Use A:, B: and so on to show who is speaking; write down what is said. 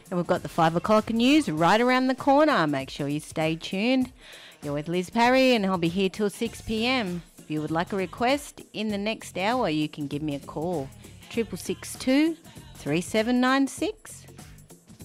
A: And we've got the 5 o'clock news right around the corner. Make sure you stay tuned. You're with Liz Parry and I'll be here till 6 p.m. If you would like a request in the next hour, you can give me a call. 6662 3796.